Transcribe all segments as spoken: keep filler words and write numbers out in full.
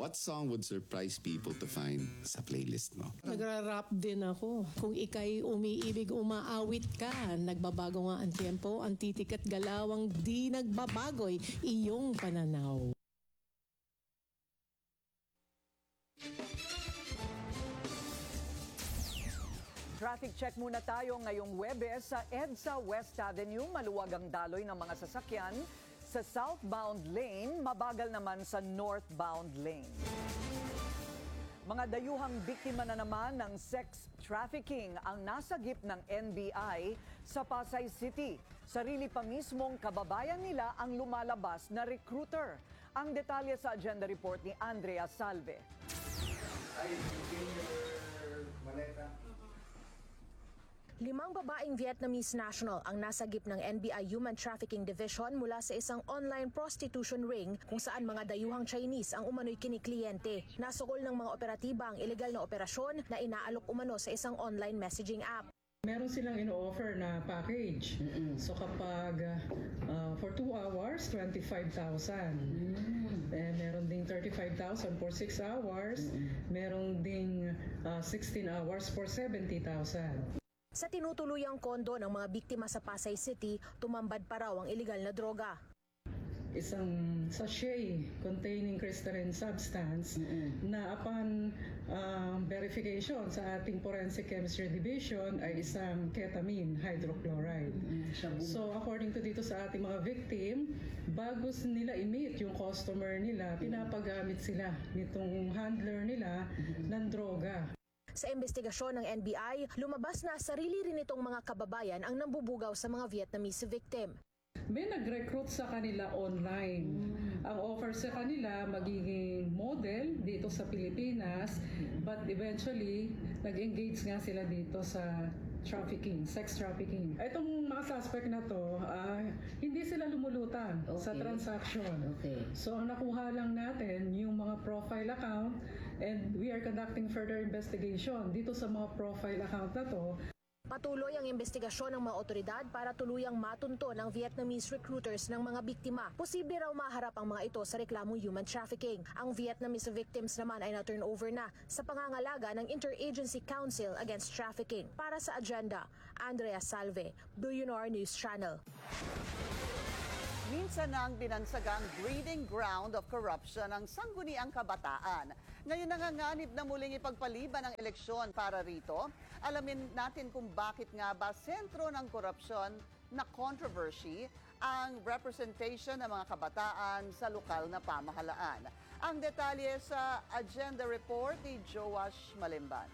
What song would surprise people to find sa playlist mo? Nagra-rap din ako. Kung ikay umiibig, umaawit ka. Nagbabago nga ang tempo, ang titik at galawang di nagbabagoy iyong pananaw. Traffic check muna tayo ngayong Huwebes sa EDSA West Avenue. Maluwag ang daloy ng mga sasakyan. Sa southbound lane, mabagal naman sa northbound lane. Mga dayuhang biktima na naman ng sex trafficking ang nasagip ng N B I sa Pasay City. Sarili pa mismong kababayan nila ang lumalabas na recruiter. Ang detalye sa agenda report ni Andrea Salve. Limang babaeng Vietnamese national ang nasagip ng N B I Human Trafficking Division mula sa isang online prostitution ring kung saan mga dayuhang Chinese ang umano'y kinikliyente. Nasugol ng mga operatiba ang ilegal na operasyon na inaalok umano sa isang online messaging app. Meron silang ino-offer na package. Mm-mm. So kapag uh, for two hours, twenty-five thousand. Mm. Eh, meron ding thirty-five thousand for six hours. Mm-mm. Meron ding uh, sixteen hours for seventy thousand. Sa tinutuluyang kondo ng mga biktima sa Pasay City, tumambad pa raw ang ilegal na droga. Isang sachet containing crystalline substance mm-hmm. na upon uh, verification sa ating Forensic Chemistry Division ay isang ketamine hydrochloride. Mm-hmm. So according to dito sa ating mga victim, bago nila i-meet yung customer nila, pinapagamit sila nitong handler nila mm-hmm. ng droga. Sa investigasyon ng N B I, lumabas na sarili rin itong mga kababayan ang nambubugaw sa mga Vietnamese victim. May nag-recruit sa kanila online. Mm. Ang offer sa kanila magiging model dito sa Pilipinas, but eventually nag-engage nga sila dito sa trafficking, sex trafficking. Itong mga suspect na to, uh, hindi sila lumulutan okay. sa transaction. Okay. So ang nakuha lang natin yung mga profile account and we are conducting further investigation dito sa mga profile account na to. Patuloy ang investigasyon ng mga otoridad para tuluyang matunto ng Vietnamese recruiters ng mga biktima. Posible raw maharap ang mga ito sa reklamong human trafficking. Ang Vietnamese victims naman ay na-turn over na sa pangangalaga ng Interagency Council Against Trafficking. Para sa agenda, Andrea Salve, Billionaire News Channel. Minsan ang binansagang breeding ground of corruption ang sangguniang kabataan. Ngayon nanganganib na muling ipagpaliban ang eleksyon para rito. Alamin natin kung bakit nga ba sentro ng korupsyon na controversy ang representation ng mga kabataan sa lokal na pamahalaan. Ang detalye sa agenda report ni Joash Malimban.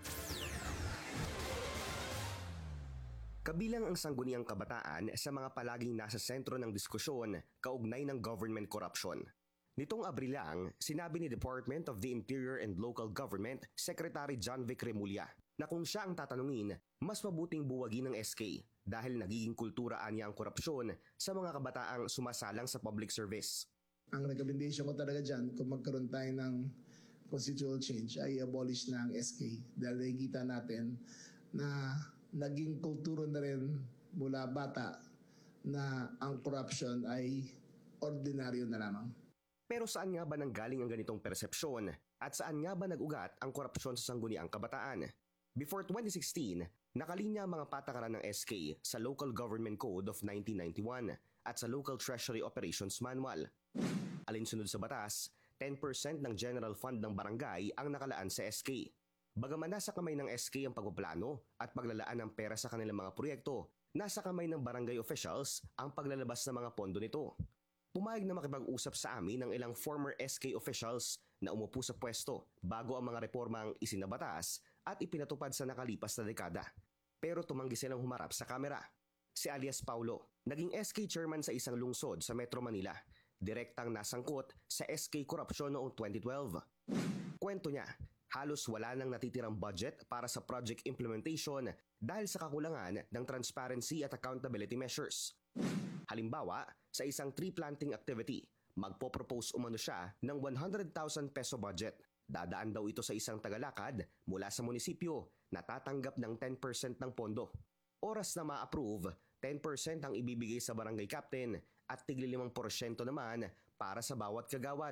Kabilang ang sangguniang kabataan sa mga palaging nasa sentro ng diskusyon kaugnay ng government corruption. Nitong Abril lang, sinabi ni Department of the Interior and Local Government Secretary John Vic Remulla na kung siya ang tatanungin, mas mabuting buwagin ng S K dahil nagiging kulturaan niya ang korupsyon sa mga kabataang sumasalang sa public service. Ang recommendation ko talaga dyan, kung magkaroon tayo ng constitutional change, ay abolish na ang S K dahil nakikita natin na naging kulturo na rin mula bata na ang corruption ay ordinaryo na lamang. Pero saan nga ba nanggaling ang ganitong persepsyon at saan nga ba nag-ugat ang korupsyon sa sangguniang kabataan? Before twenty sixteen, nakalinya ang mga patakaran ng S K sa Local Government Code of nineteen ninety-one at sa Local Treasury Operations Manual. Alinsunod sa batas, ten percent ng general fund ng barangay ang nakalaan sa S K. Bagaman nasa kamay ng S K ang pagpaplano at paglalaan ng pera sa kanilang mga proyekto, nasa kamay ng barangay officials ang paglalabas ng mga pondo nito. Pumayag na makipag-usap sa amin ng ilang former S K officials na umupo sa pwesto bago ang mga reformang isinabatas at ipinatupad sa nakalipas na dekada. Pero tumanggi silang humarap sa kamera. Si alias Paulo, naging S K chairman sa isang lungsod sa Metro Manila, direktang nasangkot sa S K korupsyon noong twenty twelve. Kwento niya, halos wala nang natitirang budget para sa project implementation dahil sa kakulangan ng transparency at accountability measures. Halimbawa, sa isang tree planting activity, magpo-propose umano siya ng one hundred thousand peso budget. Dadaan daw ito sa isang tagalakad mula sa munisipyo na tatanggap ng ten percent ng pondo. Oras na ma-approve, ten percent ang ibibigay sa barangay captain at tigli limang porsyento naman para sa bawat kagawad.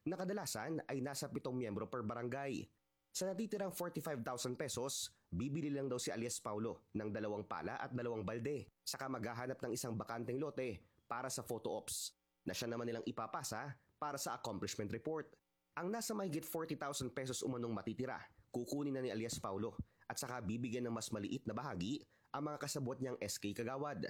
na kadalasan ay nasa pitong miyembro per barangay. Sa natitirang forty-five thousand pesos, bibili lang daw si alias Paulo ng dalawang pala at dalawang balde, saka maghahanap ng isang bakanteng lote para sa photo ops, na siya naman nilang ipapasa para sa accomplishment report. Ang nasa mahigit forty thousand pesos umanong matitira, kukunin na ni alias Paulo at saka bibigyan ng mas maliit na bahagi ang mga kasabot niyang S K kagawad.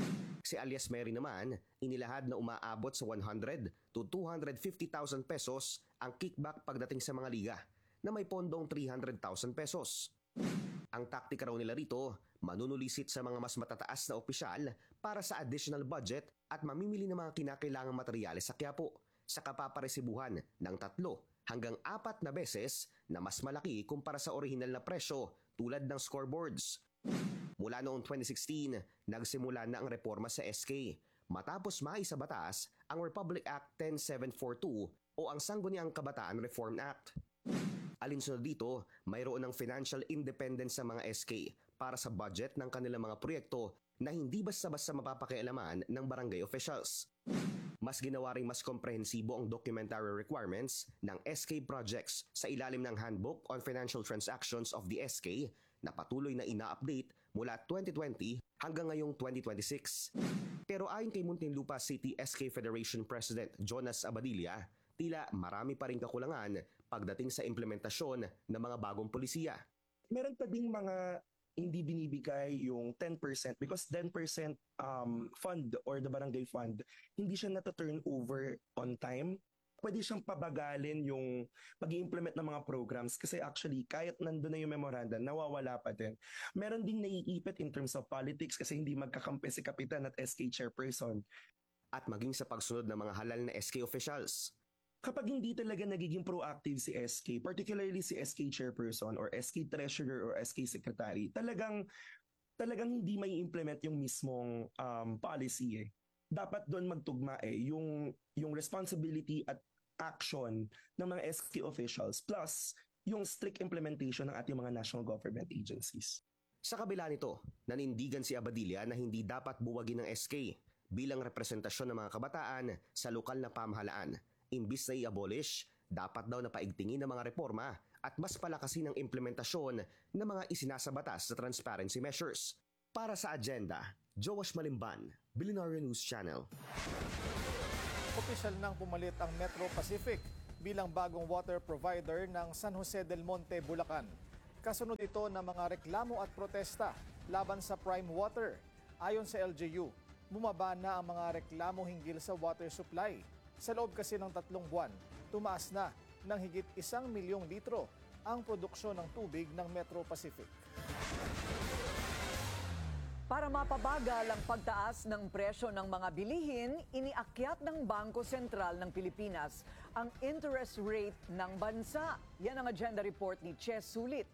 Si alias Mary naman, inilahad na umaabot sa one hundred to two hundred fifty thousand pesos ang kickback pagdating sa mga liga, na may pondong three hundred thousand pesos. Ang taktika raw nila rito, manunulisit sa mga mas matataas na opisyal para sa additional budget at mamimili ng mga kinakailangang materyales sa Quiapo, sa kapaparesibuhan ng tatlo hanggang apat na beses na mas malaki kumpara sa orihinal na presyo tulad ng scoreboards. Mula noong twenty sixteen, nagsimula na ang reforma sa S K matapos maisabatas ang Republic Act ten seven forty-two o ang Sangguniang Kabataan Reform Act. Alinsunod dito, mayroon ng financial independence sa mga S K para sa budget ng kanilang mga proyekto na hindi basta-basta mapapakialaman ng barangay officials. Mas ginawa ring mas komprehensibo ang documentary requirements ng S K projects sa ilalim ng Handbook on Financial Transactions of the S K na patuloy na ina-update mula twenty twenty hanggang ngayong twenty twenty-six. Pero ayon kay Muntinlupa City S K Federation President Jonas Abadilla, tila marami pa ring kakulangan pagdating sa implementasyon ng mga bagong polisiya. Meron pa ding mga hindi binibigay yung ten percent because ten percent um, fund or the barangay fund, hindi siya nata-turn over on time. Pwede siyang pabagalin yung pag-i-implement ng mga programs kasi actually kahit nandun na yung memoranda, nawawala pa din. Meron ding naiipit in terms of politics kasi hindi magkakampi si Kapitan at S K Chairperson. At maging sa pagsunod ng mga halal na S K officials. Kapag hindi talaga nagiging proactive si S K, particularly si S K Chairperson or S K Treasurer or S K Secretary, talagang talagang hindi may implement yung mismong um, policy eh. Dapat doon magtugma eh yung yung responsibility at action ng mga S K officials plus yung strict implementation ng ating mga national government agencies. Sa kabila nito, nanindigan si Abadilla na hindi dapat buwagin ng S K bilang representasyon ng mga kabataan sa lokal na pamahalaan. Imbis na i-abolish, dapat daw na paigtingin ng mga reforma at mas palakasin ang implementasyon ng mga isinasabatas sa transparency measures. Para sa agenda, Joash Malimban, Billionaire News Channel. Opisyal nang pumalit ang Metro Pacific bilang bagong water provider ng San Jose del Monte, Bulacan. Kasunod ito ng mga reklamo at protesta laban sa Prime Water. Ayon sa L G U, bumaba na ang mga reklamo hinggil sa water supply. Sa loob kasi ng tatlong buwan, tumaas na ng higit isang milyong litro ang produksyon ng tubig ng Metro Pacific. Para mapabagal ang pagtaas ng presyo ng mga bilihin, iniakyat ng Bangko Sentral ng Pilipinas ang interest rate ng bansa. Yan ang agenda report ni Ches Sulit.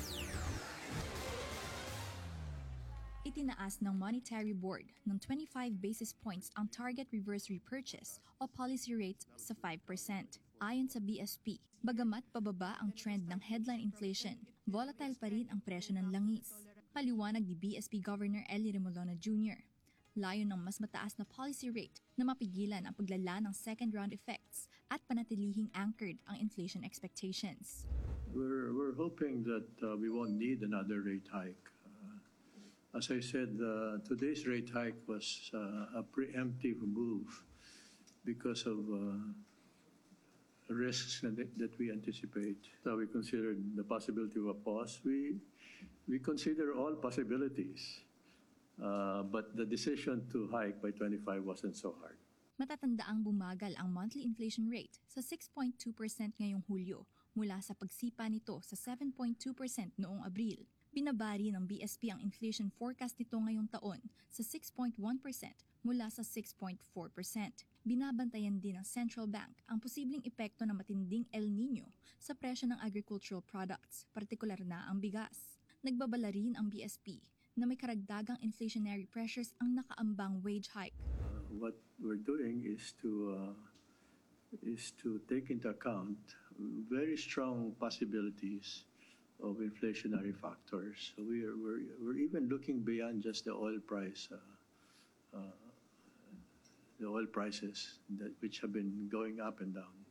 Itinaas ng Monetary Board ng twenty-five basis points ang target reverse repurchase o policy rate sa five percent. Ayon sa B S P, bagamat pababa ang trend ng headline inflation, volatile pa rin ang presyo ng langis. Paliwanag ni B S P Governor Ellie Remolona Junior Layo ng mas mataas na policy rate na mapigilan ang paglala ng second round effects at panatilihing anchored ang inflation expectations. We're, we're hoping that uh, we won't need another rate hike. As I said, uh, today's rate hike was uh, a preemptive move because of uh, risks that, that we anticipate. So we considered the possibility of a pause. We, we consider all possibilities, uh, but the decision to hike by twenty-five wasn't so hard. Matatandaang bumagal ang monthly inflation rate sa six point two percent ngayong Hulyo mula sa pagsipa nito sa seven point two percent noong Abril. Binabari ng B S P ang inflation forecast nito ngayong taon sa six point one percent mula sa six point four percent. Binabantayan din ng Central Bank ang posibleng epekto ng matinding El Nino sa presyo ng agricultural products, partikular na ang bigas. Nagbabala rin ang B S P na may karagdagang inflationary pressures ang nakaambang wage hike. Uh, what we're doing is to uh, is to take into account very strong possibilities of inflationary factors. So we are, we're, we're even looking beyond just the oil price, uh, uh, the oil prices that which have been going up and down.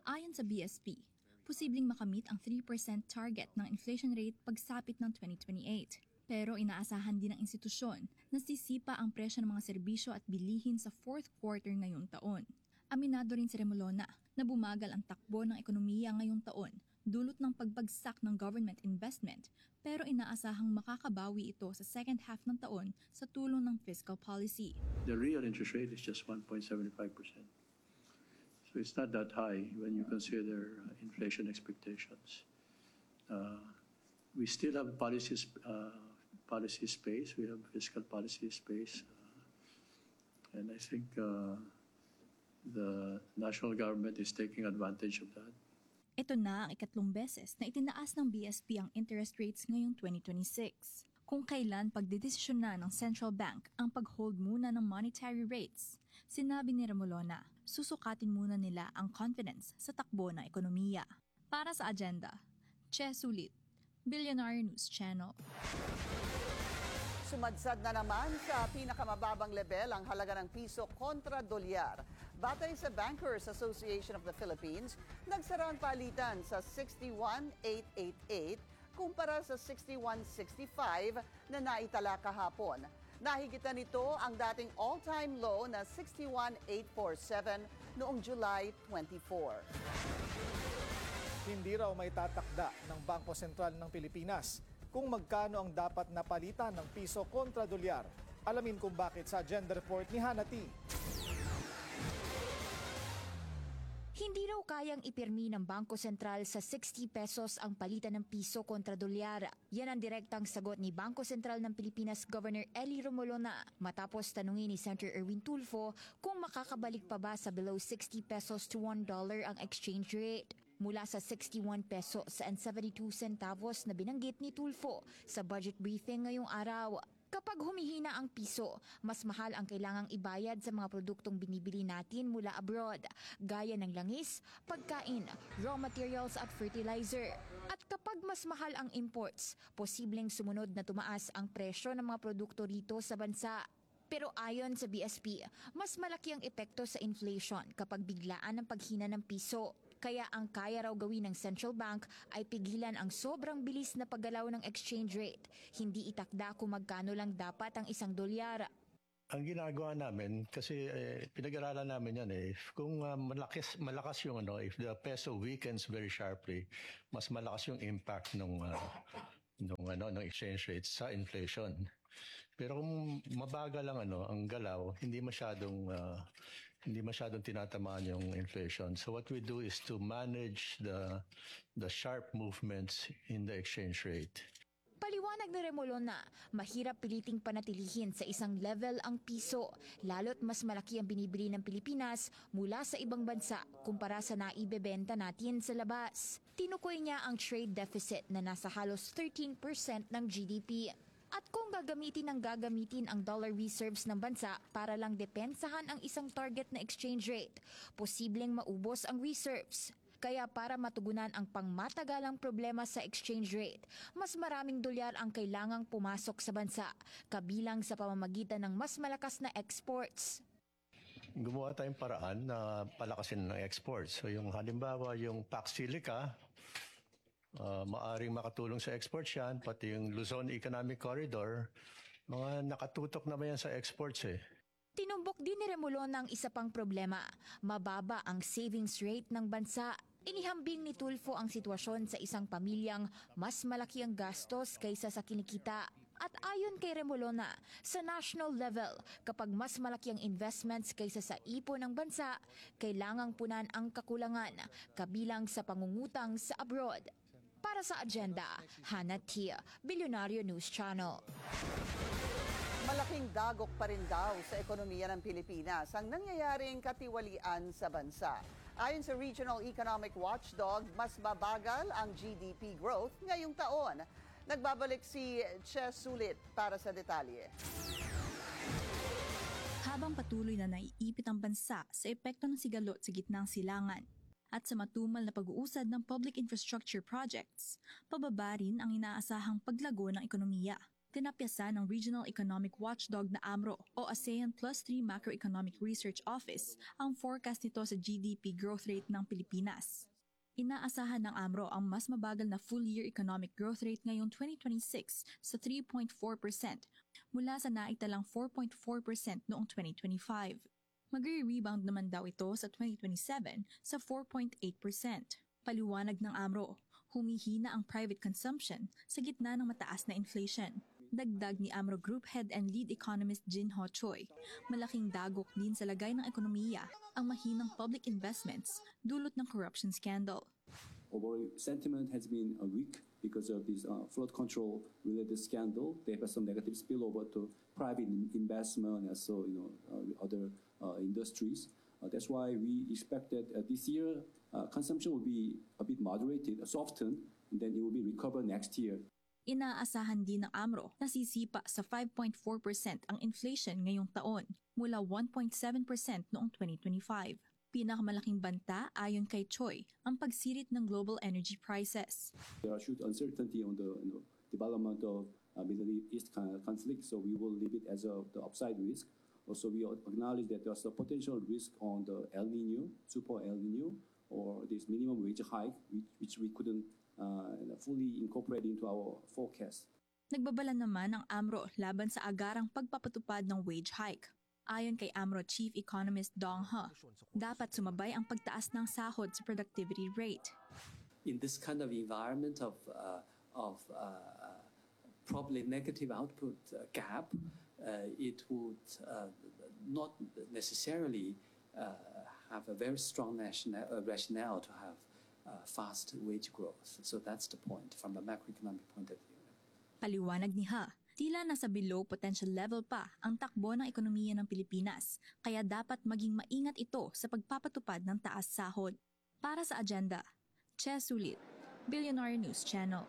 Ayon sa B S P, posibleng makamit ang three percent target ng inflation rate pagsapit ng twenty twenty-eight. Pero inaasahan din ng institusyon na sisipa ang presyo ng mga serbisyo at bilihin sa fourth quarter ngayong taon. Aminado rin si Remolona na bumagal ang takbo ng ekonomiya ngayong taon dulot ng pagbagsak ng government investment, pero inaasahang makakabawi ito sa second half ng taon sa tulong ng fiscal policy. The real interest rate is just one point seven five percent. So it's not that high when you consider uh, inflation expectations. Uh, we still have policies, uh, policy space, we have fiscal policy space, uh, and I think uh, the national government is taking advantage of that. Ito na ang ikatlong beses na itinaas ng B S P ang interest rates ngayong twenty twenty-six. Kung kailan pagdedesisyon na ng Central Bank ang pag-hold muna ng monetary rates, sinabi ni Remolona, susukatin muna nila ang confidence sa takbo ng ekonomiya. Para sa agenda, Che Sulit, Billionaire News Channel. Sumadsad na naman sa pinakamababang level ang halaga ng piso kontra dolyar. Batay sa Bankers Association of the Philippines, nagsara ang palitan sa sixty-one eight eighty-eight kumpara sa sixty-one sixty-five na naitala kahapon. Nahigitan nito ang dating all-time low na sixty-one eight forty-seven noong July twenty-four. Hindi raw may tatakda ng Bangko Sentral ng Pilipinas kung magkano ang dapat na palitan ng piso kontra dolyar. Alamin kung bakit sa agenda report ni Hanati. Hindi raw kayang ipirmi ng Bangko Sentral sa sixty pesos ang palitan ng piso kontra dolyar. Yan ang direktang sagot ni Bangko Sentral ng Pilipinas Governor Ellie Romolona matapos tanungin ni Senator Erwin Tulfo kung makakabalik pa ba sa below sixty pesos to one dollar ang exchange rate. Mula sa sixty-one pesos and seventy-two centavos na binanggit ni Tulfo sa budget briefing ngayong araw. Kapag humihina ang piso, mas mahal ang kailangang ibayad sa mga produktong binibili natin mula abroad, gaya ng langis, pagkain, raw materials at fertilizer. At kapag mas mahal ang imports, posibleng sumunod na tumaas ang presyo ng mga produkto rito sa bansa. Pero ayon sa B S P, mas malaki ang epekto sa inflation kapag biglaan ang paghina ng piso. Kaya ang kaya raw gawin ng Central Bank ay pigilan ang sobrang bilis na paggalaw ng exchange rate. Hindi itakda kung magkano lang dapat ang isang dolyar. Ang ginagawa namin, kasi eh, pinag-aralan namin yan eh, kung uh, malakas, malakas yung ano, if the peso weakens very sharply, mas malakas yung impact ng uh, nung ano ng exchange rate sa inflation. Pero kung mabagal lang ano ang galaw, hindi masyadong uh, hindi masyadong tinatamaan yung inflation. So what we do is to manage the the sharp movements in the exchange rate. Paliwanag ni Remolona, mahirap piliting panatilihin sa isang level ang piso, lalo't mas malaki ang binibili ng Pilipinas mula sa ibang bansa kumpara sa naibebenta natin sa labas. Tinukoy niya ang trade deficit na nasa halos thirteen percent ng G D P. At kung gagamitin ng gagamitin ang dollar reserves ng bansa para lang depensahan ang isang target na exchange rate, posibleng maubos ang reserves. Kaya para matugunan ang pangmatagalang problema sa exchange rate, mas maraming dolyar ang kailangang pumasok sa bansa, kabilang sa pamamagitan ng mas malakas na exports. Gumawa tayong paraan na palakasin ng exports. So yung halimbawa yung Pax Silica, Uh, maaring makatulong sa exports yan, pati yung Luzon Economic Corridor, mga nakatutok naman yan sa exports eh. Tinumbok din ni Remolona ang isa pang problema, mababa ang savings rate ng bansa. Inihambing ni Tulfo ang sitwasyon sa isang pamilyang mas malaki ang gastos kaysa sa kinikita. At ayon kay Remolona, sa national level, kapag mas malaki ang investments kaysa sa ipon ng bansa, kailangang punan ang kakulangan, kabilang sa pangungutang sa abroad. Para sa agenda, Hannah Tia, Billionaire News Channel. Malaking dagok pa rin daw sa ekonomiya ng Pilipinas ang nangyayaring katiwalian sa bansa. Ayon sa Regional Economic Watchdog, mas babagal ang G D P growth ngayong taon. Nagbabalik si Che Sulit para sa detalye. Habang patuloy na naiipit ang bansa sa epekto ng sigalot sa gitnang silangan, at sa matumal na pag-uusad ng public infrastructure projects, pababa rin ang inaasahang paglago ng ekonomiya. Tinapyasan ng Regional Economic Watchdog na AMRO o ASEAN Plus three Macroeconomic Research Office ang forecast nito sa G D P growth rate ng Pilipinas. Inaasahan ng AMRO ang mas mabagal na full-year economic growth rate ngayong twenty twenty-six sa three point four percent mula sa naitalang four point four percent noong twenty twenty-five. Magre-rebound naman daw ito sa twenty twenty-seven sa four point eight percent. Paliwanag ng AMRO, humihina ang private consumption sa gitna ng mataas na inflation. Dagdag ni AMRO Group Head and Lead Economist Jin Ho Choi, malaking dagok din sa lagay ng ekonomiya ang mahinang public investments dulot ng corruption scandal. Overall sentiment has been uh, weak because of this uh, flood control related scandal. They have some negative spillover to private investment and also you know uh, other uh, industries. Uh, that's why we expected uh, this year uh, consumption will be a bit moderated, uh, softened, and then it will be recovered next year. Inaasahan din ng AMRO na sisipa sa five point four percent ang inflation ngayong taon mula one point seven percent noong twenty twenty-five. Pinakamalaking banta ayon kay Choi ang pagsirit ng global energy prices. There are huge uncertainty on the you know, development of uh, Middle East conflict, so we will leave it as a, the upside risk. Also, we acknowledge that there's a potential risk on the El Nino, super El Nino, or this minimum wage hike, which, which we couldn't uh, fully incorporate into our forecast. Nagbabala naman ang AMRO laban sa agarang pagpapatupad ng wage hike. Ayon kay AMRO Chief Economist Dong He, dapat sumabay ang pagtaas ng sahod sa productivity rate. In this kind of environment of uh, of uh, probably negative output uh, gap, uh, it would uh, not necessarily uh, have a very strong national, uh, rationale to have uh, fast wage growth. So that's the point from a macroeconomic point of view. Paliwanag ni Ha, tila nasa below potential level pa ang takbo ng ekonomiya ng Pilipinas, kaya dapat maging maingat ito sa pagpapatupad ng taas sahod. Para sa agenda, Che Sulit, Billionaire News Channel.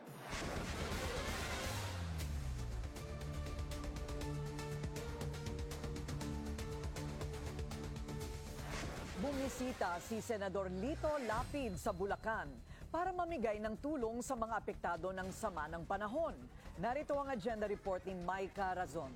Bumisita si Senador Lito Lapid sa Bulacan para mamigay ng tulong sa mga apektado ng sama ng panahon. Narito ang agenda report ni Maika Razon.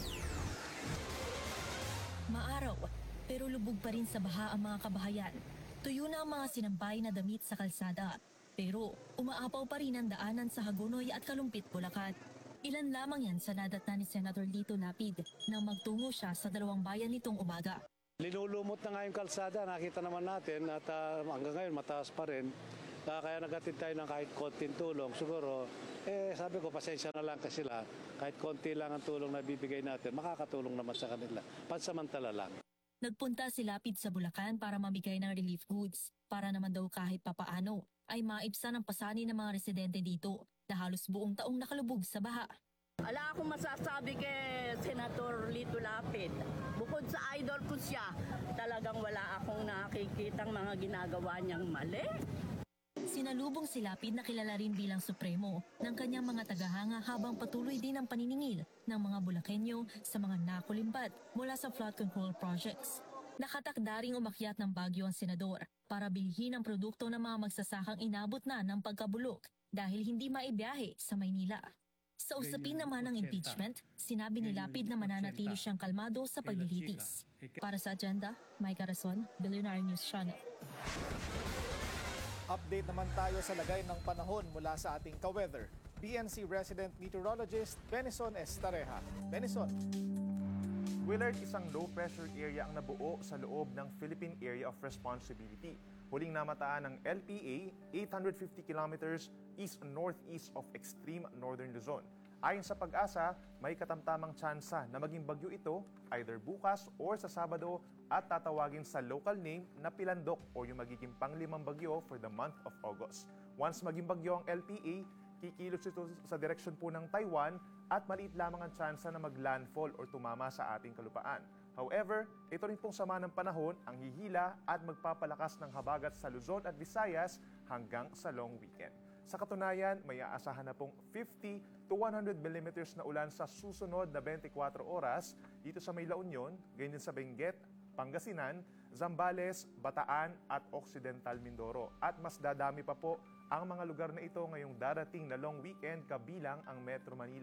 Maaraw, pero lubog pa rin sa baha ang mga kabahayan. Tuyo na ang mga sinampay na damit sa kalsada. Pero umaapaw pa rin ang daanan sa Hagonoy at Kalumpit, Bulacan. Ilan lamang yan sa nadatnan ni Senator Lito Lapid nang magtungo siya sa dalawang bayan nitong umaga. Linulumot na nga yung kalsada, nakita naman natin at uh, hanggang ngayon mataas pa rin. Uh, kaya nagatid tayo ng kahit konting tulong. Siguro, eh sabi ko pasensya na lang kasi sila, kahit konti lang ang tulong na bibigay natin, makakatulong naman sa kanila. Pansamantala lang. Nagpunta si Lapid sa Bulacan para mamigay ng relief goods. Para naman daw kahit papaano ay maibsan ang pasani ng mga residente dito na halos buong taong nakalubog sa baha. Wala akong masasabi kay Senator Lito Lapid. Bukod sa idol ko siya, talagang wala akong nakikitang mga ginagawa niyang mali. Sinalubong si Lapid na kilala rin bilang Supremo ng kanyang mga tagahanga habang patuloy din ang paniningil ng mga Bulakenyo sa mga nakulimbat mula sa flood control projects. Nakatakda ring umakyat ng Baguio ang senador para bilhin ang produkto ng mga magsasakang inabot na ng pagkabulok dahil hindi maibiyahe sa Maynila. Sa usapin naman ng impeachment, sinabi ni Lapid na mananatili siyang kalmado sa paglilitis. Para sa agenda, Maika Razon, Billionaire News Channel. Update naman tayo sa lagay ng panahon mula sa ating ka-weather. B N C resident meteorologist Benison Estareja. Benison. Willard, isang low-pressure area ang nabuo sa loob ng Philippine Area of Responsibility. Huling namataan ng L P A, eight hundred fifty kilometers east-northeast of extreme northern Luzon. Ayon sa Pag-asa, may katamtamang tsansa na maging bagyo ito either bukas or sa Sabado at tatawagin sa local name na Pilandok o yung magiging panglimang bagyo for the month of August. Once maging bagyo ang L P A, kikilos ito sa direksyon po ng Taiwan at maliit lamang ang tsansa na mag-landfall or tumama sa ating kalupaan. However, ito rin pong sama ng panahon ang hihila at magpapalakas ng habagat sa Luzon at Visayas hanggang sa long weekend. Sa katunayan, may aasahan na pong fifty to one hundred millimeters na ulan sa susunod na twenty-four oras dito sa May La Union, ganyan sa Benguet, Pangasinan, Zambales, Bataan at Occidental Mindoro. At mas dadami pa po ang mga lugar na ito ngayong darating na long weekend kabilang ang Metro Manila.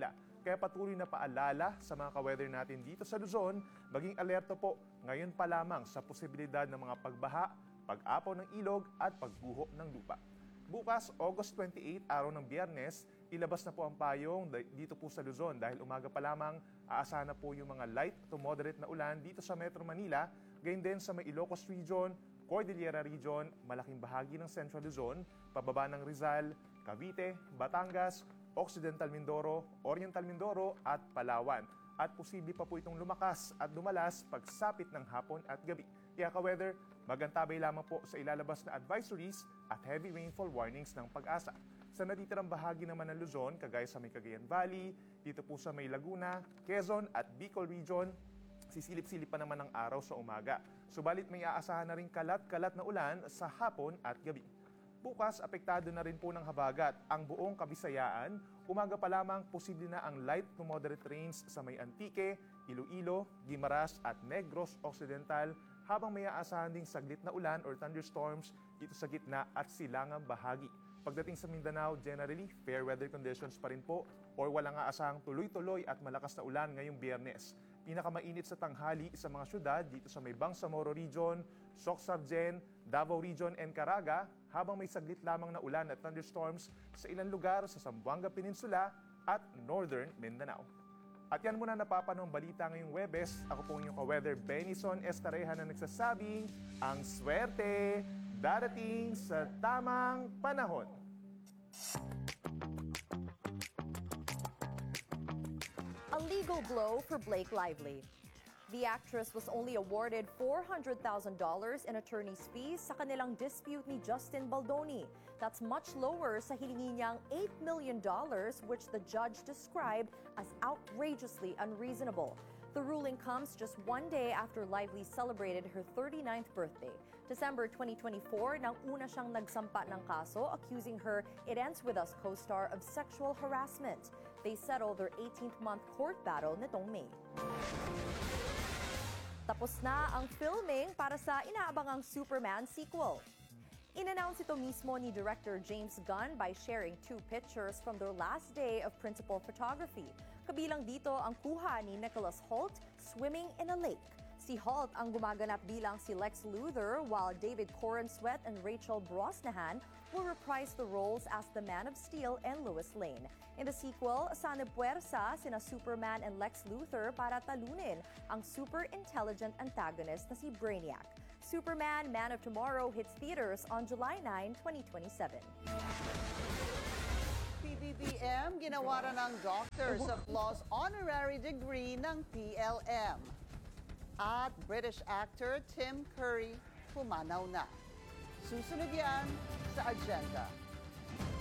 Kaya patuloy na paalala sa mga ka-weather natin dito sa Luzon, maging alerto po ngayon pa lamang sa posibilidad ng mga pagbaha, pag-apaw ng ilog at pagguho ng lupa. Bukas, August twenty-eighth, araw ng Biyernes, ilabas na po ang payong dito po sa Luzon dahil umaga pa lamang aasahan na po yung mga light to moderate na ulan dito sa Metro Manila, gayon din sa may Ilocos Region, Cordillera Region, malaking bahagi ng Central Luzon, pababa ng Rizal, Cavite, Batangas, Occidental Mindoro, Oriental Mindoro at Palawan. At posible pa po itong lumakas at dumalas pagsapit ng hapon at gabi. Kaya ka-weather, magantabay lamang po sa ilalabas na advisories at heavy rainfall warnings ng pag-asa. Sa natitirang bahagi naman ng Luzon, kagaya sa may Cagayan Valley, dito po sa may Laguna, Quezon at Bicol Region, sisilip-silip pa naman ang araw sa umaga. Subalit may aasahan na rin kalat-kalat na ulan sa hapon at gabi. Bukas, apektado na rin po ng habagat ang buong Kabisayaan. Umaga pa lamang, posible na ang light to moderate rains sa may Antique, Iloilo, Guimaras at Negros Occidental, habang may aasahan ding saglit na ulan or thunderstorms dito sa gitna at silangang bahagi. Pagdating sa Mindanao, generally, fair weather conditions pa rin po or walang aasahang tuloy-tuloy at malakas na ulan ngayong Biyernes. Pinakamainit sa tanghali sa mga syudad dito sa may Bangsamoro Region, Soc-Sabjen, Davao Region and Caraga, habang may saglit lamang na ulan at thunderstorms sa ilang lugar sa Zamboanga Peninsula at Northern Mindanao. At yan muna napapanong balita ngayong Webes. Ako po inyong ka-weather Benison Estareja na nagsasabing ang swerte darating sa tamang panahon. A legal blow for Blake Lively. The actress was only awarded four hundred thousand dollars in attorney's fees sa kanilang dispute ni Justin Baldoni. That's much lower sa hilingi niyang eight million dollars, which the judge described as outrageously unreasonable. The ruling comes just one day after Lively celebrated her thirty-ninth birthday. December twenty twenty-four, nang una siyang nagsampa ng kaso accusing her It Ends With Us co-star of sexual harassment. They settled their eighteenth-month court battle nitong May. Tapos na ang filming para sa inaabangang Superman sequel. In-announce ito mismo ni Director James Gunn by sharing two pictures from their last day of principal photography. Kabilang dito ang kuha ni Nicholas Hoult swimming in a lake. Si Hoult ang gumaganap bilang si Lex Luthor, while David Corenswet and Rachel Brosnahan will reprise the roles as the Man of Steel and Lois Lane. In the sequel, sana puwersa sina Superman and Lex Luthor para talunin ang super intelligent antagonist na si Brainiac. Superman, Man of Tomorrow hits theaters on July ninth, twenty twenty-seven. P B B M ginawaran ng Doctors of Laws honorary degree ng P L M. At British actor Tim Curry pumanaw na. Susunod yan sa agenda.